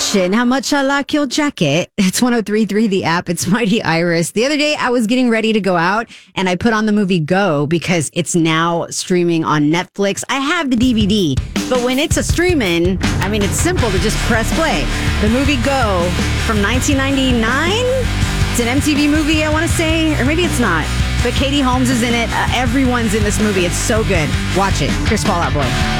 mention how much I like your jacket. It's 103.3 the app. It's Mighty Iris. The other day I was getting ready to go out and I put on the movie Go because it's now streaming on Netflix. I have the DVD, but when it's a streaming, I mean, it's simple to just press play. The movie Go from 1999. It's an MTV movie, I want to say, or maybe it's not. But Katie Holmes is in it. Everyone's in this movie. It's so good. Watch it. Here's Fall Out Boy.